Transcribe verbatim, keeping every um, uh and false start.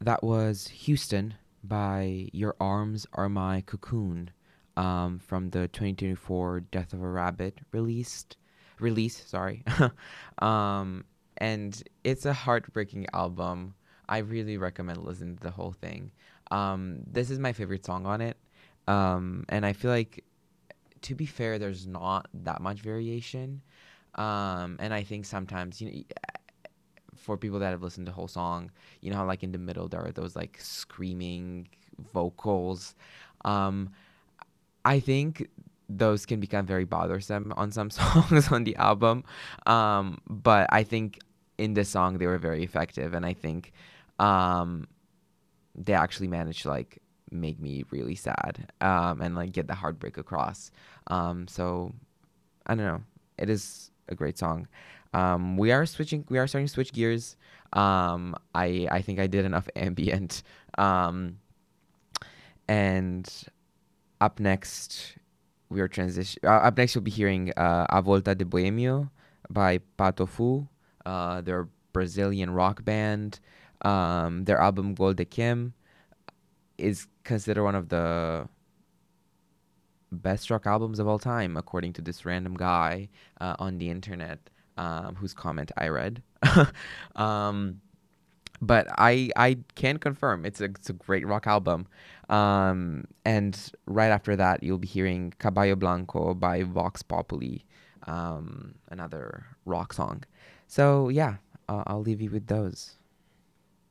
That was Houston by Your Arms Are My Cocoon, um, from the twenty twenty-four Death of a Rabbit released release, sorry. um, and it's a heartbreaking album. I really recommend listening to the whole thing. Um, this is my favorite song on it. Um, and I feel like, to be fair, there's not that much variation. Um, and I think sometimes, you know, for people that have listened to the whole song, you know how like in the middle there are those like screaming vocals. Um, I think those can become very bothersome on some songs on the album. Um, but I think in this song they were very effective, and I think um, they actually managed to like make me really sad, um, and like get the heartbreak across. Um, so I don't know. It is a great song. Um, we are switching. We are starting to switch gears. Um, I I think I did enough ambient. Um, and up next, we are transition. Uh, up next, you'll be hearing uh, A Volta de Bohemio by Pato Fu. Uh, they're a Brazilian rock band. Um, their album Gol de Kim is considered one of the best rock albums of all time, according to this random guy uh, on the internet, um, whose comment I read. um, but I I can confirm it's a it's a great rock album. Um, and right after that, you'll be hearing Caballo Blanco by Vox Populi, um, another rock song. So yeah, uh, I'll leave you with those.